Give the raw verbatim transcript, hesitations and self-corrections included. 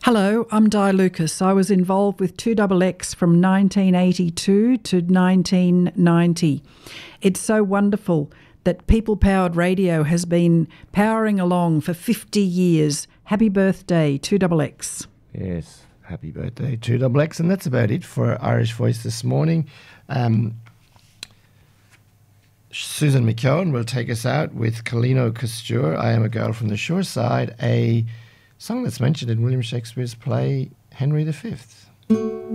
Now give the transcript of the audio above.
Hello, I'm Di Lucas. I was involved with two X X from nineteen eighty-two to nineteen ninety. It's so wonderful that people-powered radio has been powering along for fifty years. Happy birthday, two X X. Yes, happy birthday, two X X. And that's about it for Irish Voice this morning. Um, Susan McKeown will take us out with Colino Costure, I Am a Girl from the Shore Side, a song that's mentioned in William Shakespeare's play Henry the Fifth.